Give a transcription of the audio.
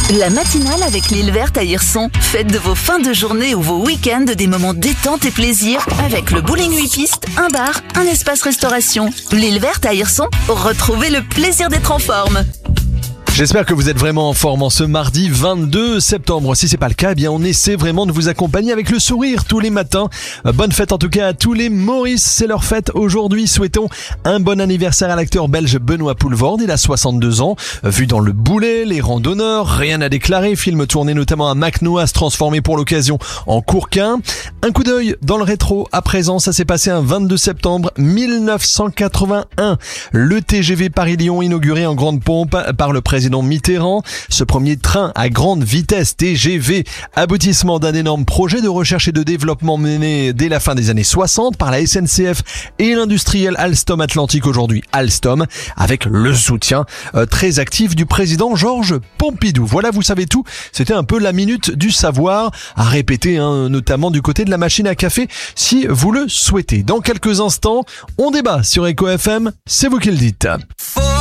La matinale avec l'île verte à Hirson. Faites de vos fins de journée ou vos week-ends des moments détente et plaisir avec le bowling 8 pistes, un bar, un espace restauration. L'île verte à Hirson, retrouvez le plaisir d'être en forme. J'espère que vous êtes vraiment en forme en ce mardi 22 septembre. Si c'est pas le cas, eh bien on essaie vraiment de vous accompagner avec le sourire tous les matins. Bonne fête en tout cas à tous les Maurice, c'est leur fête aujourd'hui. Souhaitons un bon anniversaire à l'acteur belge Benoît Poelvoorde, il a 62 ans. Vu dans Le Boulet, Les Randonneurs, Rien à déclarer, film tourné notamment à Macnoas, transformé pour l'occasion en Courquin. Un coup d'œil dans le rétro à présent, ça s'est passé un 22 septembre 1981. Le TGV Paris-Lyon inauguré en grande pompe par le président Mitterrand. Ce premier train à grande vitesse TGV, aboutissement d'un énorme projet de recherche et de développement mené dès la fin des années 60 par la SNCF et l'industriel Alstom Atlantique, aujourd'hui Alstom, avec le soutien très actif du président Georges Pompidou. Voilà, vous savez tout. C'était un peu la minute du savoir à répéter, notamment du côté de la machine à café si vous le souhaitez. Dans quelques instants, on débat sur Echo FM, c'est vous qui le dites.